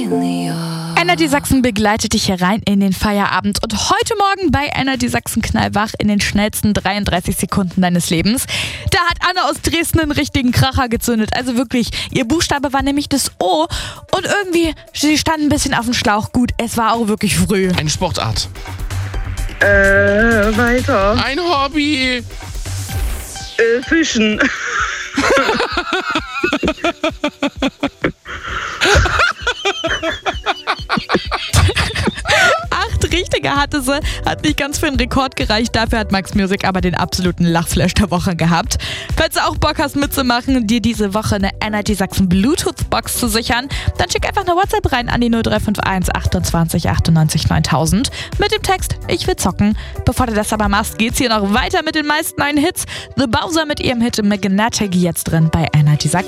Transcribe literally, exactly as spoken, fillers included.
Energy Sachsen begleitet dich hier rein in den Feierabend und heute Morgen bei Energy Sachsen knallwach in den schnellsten dreiunddreißig Sekunden deines Lebens. Da hat Anne aus Dresden einen richtigen Kracher gezündet. Also wirklich, ihr Buchstabe war nämlich das O und irgendwie, sie stand ein bisschen auf dem Schlauch. Gut, es war auch wirklich früh. Eine Sportart. Äh, weiter. Ein Hobby. Äh, Fischen. Acht richtige hatte sie, hat nicht ganz für den Rekord gereicht. Dafür hat Max Music aber den absoluten Lachflash der Woche gehabt. Falls du auch Bock hast mitzumachen und dir diese Woche eine Energy Sachsen Bluetooth-Box zu sichern, dann schick einfach eine WhatsApp rein an die null drei fünf eins achtundzwanzig achtundneunzig neuntausend mit dem Text Ich will zocken. Bevor du das aber machst, geht's hier noch weiter mit den meisten neuen Hits. The Bowser mit ihrem Hit Magnetic jetzt drin bei Energy Sachsen.